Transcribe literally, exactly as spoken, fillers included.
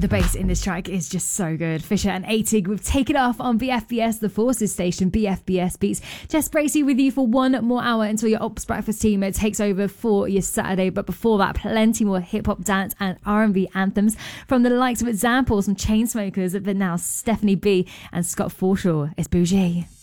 The bass in this track is just so good. Fisher and Atig, we've taken off on B F B S, the Forces station, B F B S Beats. Jess Bracey with you for one more hour until your Ops Breakfast team takes over for your Saturday. But before that, plenty more hip-hop, dance and R and B anthems from the likes of Examples and Chainsmokers, but now Stephanie B and Scott Forshaw. It's Bougie.